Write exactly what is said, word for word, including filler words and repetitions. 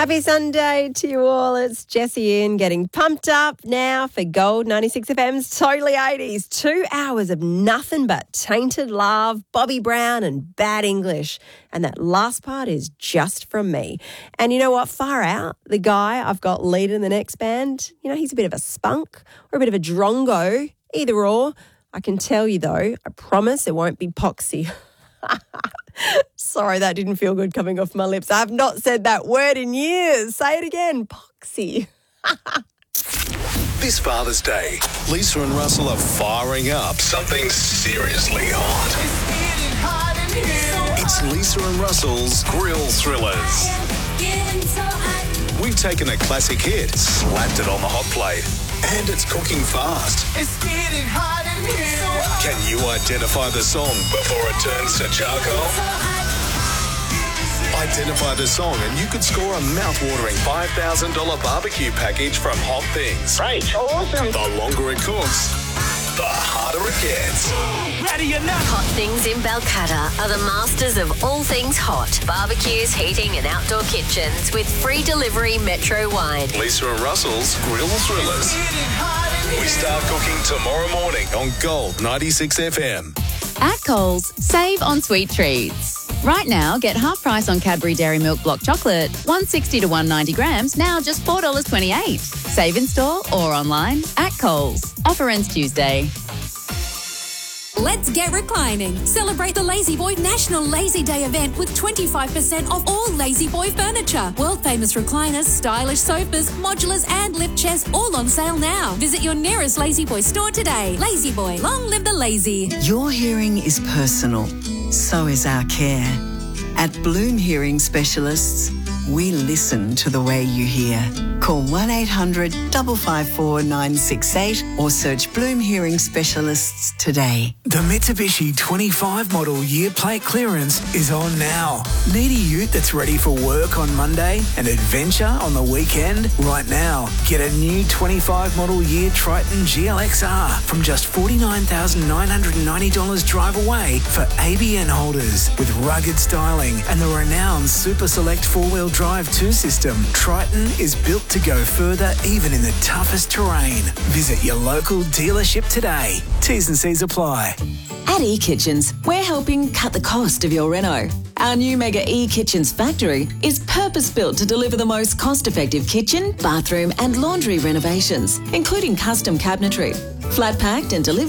Happy Sunday to you all. It's Jessie in getting pumped up now for Gold ninety-six F M's Totally eighties. Two hours of nothing but Tainted Love, Bobby Brown and Bad English. And that last part is just from me. And you know what? Far out, the guy I've got leading the next band, you know, he's a bit of a spunk or a bit of a drongo, either or. I can tell you though, I promise it won't be poxy. Sorry, that didn't feel good coming off my lips. I have not said that word in years. Say it again, poxy. This Father's Day, Lisa and Russell are firing up something seriously hot. It's Lisa and Russell's Grill Thrillers. We've taken a classic hit, slapped it on the hot plate, and it's cooking fast. It's getting hot in here. Can you identify the song before it turns to charcoal? Identify the song and you could score a mouth-watering five thousand dollars barbecue package from Hot Things. Great. Awesome. The longer it cooks, the harder it gets. Ready or not. Hot Things in Balcatta are the masters of all things hot. Barbecues, heating and outdoor kitchens with free delivery metro-wide. Lisa and Russell's Grill Thrillers. We start cooking tomorrow morning on Gold ninety-six F M. At Coles, save on sweet treats. Right now, get half price on Cadbury Dairy Milk Block Chocolate, one sixty to one ninety grams, now just four dollars twenty-eight. Save in store or online at Coles. Offer ends Tuesday. Let's get reclining. Celebrate the Lazy Boy National Lazy Day event with twenty-five percent off all Lazy Boy furniture. World-famous recliners, stylish sofas, modulars and lift chairs all on sale now. Visit your nearest Lazy Boy store today. Lazy Boy, long live the lazy. Your hearing is personal. So is our care. At Bloom Hearing Specialists, we listen to the way you hear. Call one eight hundred five five four nine six eight or search Bloom Hearing Specialists today. The Mitsubishi twenty-five model year plate clearance is on now. Need a ute that's ready for work on Monday and adventure on the weekend? Right now, get a new twenty-five model year Triton G L X R from just forty-nine thousand nine hundred ninety dollars drive away for A B N holders with rugged styling and the renowned Super Select four-wheel drive two system. Triton is built to go further even in the toughest terrain. Visit your local dealership today. T's and C's apply. At eKitchens, we're helping cut the cost of your reno. Our new Mega eKitchens factory is purpose-built to deliver the most cost-effective kitchen, bathroom and laundry renovations, including custom cabinetry. Flat-packed and delivered